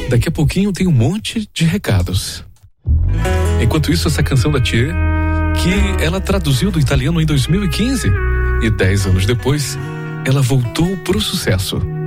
Daqui a pouquinho tem um monte de recados. Enquanto isso, essa canção da Thier, que ela traduziu do italiano em 2015 e 10 anos depois, ela voltou pro sucesso.